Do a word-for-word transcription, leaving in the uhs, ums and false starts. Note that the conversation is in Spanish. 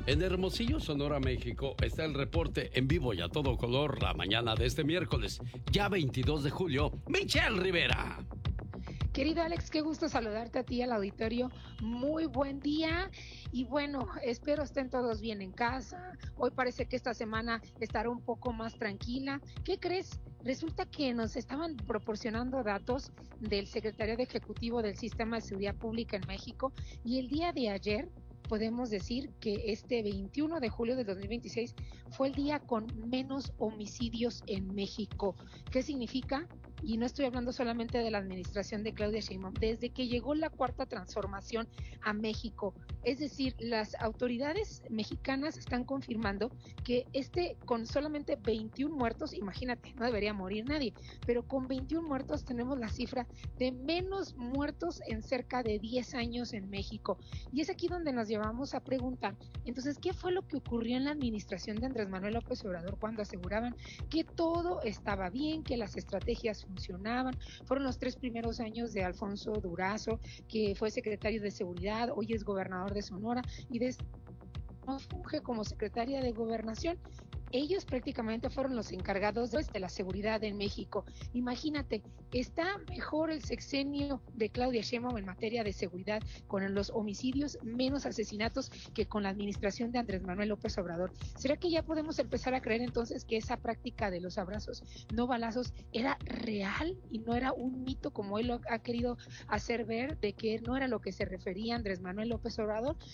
En Hermosillo, Sonora, México, está el reporte en vivo y a todo color la mañana de este miércoles, ya veintidós de julio, Michelle Rivera. Querido Alex, qué gusto saludarte a ti, al auditorio. Muy buen día y bueno, espero estén todos bien en casa. Hoy parece que esta semana estará un poco más tranquila. ¿Qué crees? Resulta que nos estaban proporcionando datos del Secretariado Ejecutivo del Sistema de Seguridad Pública en México y el día de ayer podemos decir que este veintiuno de julio de dos mil veintiséis fue el día con menos homicidios en México. ¿Qué significa? Y no estoy hablando solamente de la administración de Claudia Sheinbaum, desde que llegó la cuarta transformación a México. Es decir, las autoridades mexicanas están confirmando que este, con solamente veintiún muertos, imagínate, no debería morir nadie, pero con veintiún muertos tenemos la cifra de menos muertos en cerca de diez años en México. Y es aquí donde nos llevamos a preguntar, entonces, ¿qué fue lo que ocurrió en la administración de Andrés Manuel López Obrador cuando aseguraban que todo estaba bien, que las estrategias funcionaban? Fueron los tres primeros años de Alfonso Durazo, que fue secretario de Seguridad, hoy es gobernador de Sonora y de funge como secretaria de Gobernación. Ellos prácticamente fueron los encargados de la seguridad en México. Imagínate, está mejor el sexenio de Claudia Sheinbaum en materia de seguridad con los homicidios, menos asesinatos que con la administración de Andrés Manuel López Obrador. ¿Será que ya podemos empezar a creer entonces que esa práctica de los abrazos no balazos era real y no era un mito como él lo ha querido hacer ver, de que no era lo que se refería Andrés Manuel López Obrador?